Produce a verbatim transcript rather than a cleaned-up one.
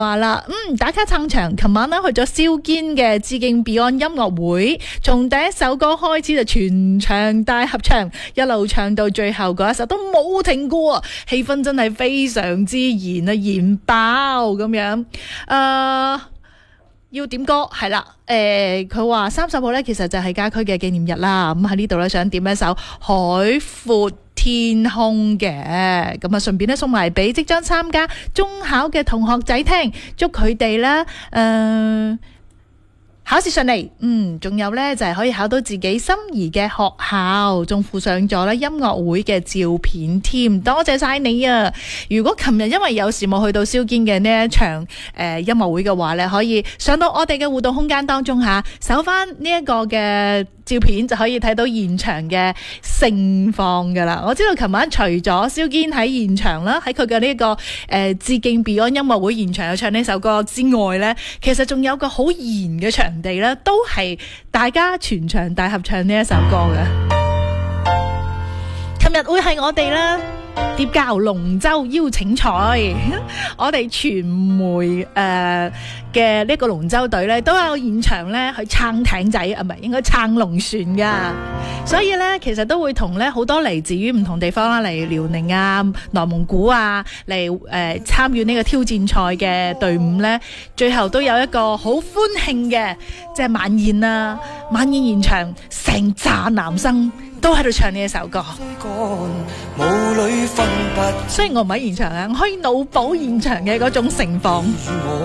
話啦，嗯，打卡撐場，琴晚咧去咗蕭堅嘅致敬 Beyond 音樂會，從第一首歌開始就全場大合唱，一路唱到最後嗰一首都冇停過，氣氛真係非常之燃啊，燃爆咁樣。誒、呃，要點歌係啦，誒，佢話三十號咧其實就係家駒嘅紀念日啦，咁喺呢度咧想點一首海闊天空嘅，咁啊順便咧送埋俾即將參加中考嘅同學仔聽，祝佢哋啦，誒、呃、考試順利，嗯，仲有咧就係、是、可以考到自己心儀嘅學校，仲附上咗咧音樂會嘅照片添，多謝晒你啊！如果琴日因為有事冇去到蕭堅嘅呢一場誒、呃、音樂會嘅話咧，可以上到我哋嘅互動空間當中吓，搜翻呢一個嘅照片就可以睇到現場嘅盛況噶啦。我知道琴晚除咗蕭堅喺現場啦，喺佢嘅呢個誒、呃、致敬 Beyond 音樂會現場有唱呢首歌之外呢，其實仲有個好燃嘅場地呢，都係大家全場大合唱呢一首歌嘅。琴日會係我哋啦疊教龍舟邀請賽，我哋傳媒誒嘅呢個龍舟隊咧都有現場咧去撐艇仔，啊唔係應該撐龍船噶，所以咧其實都會同咧好多嚟自於唔同地方啦，嚟遼寧啊、內蒙古啊嚟誒參與呢個挑戰賽嘅隊伍咧，最後都有一個好歡慶嘅即係晚宴啊，晚宴現場成紮男生都喺度唱呢一首歌。雖然我唔喺現場啊，我可以腦補現場嘅嗰種盛況。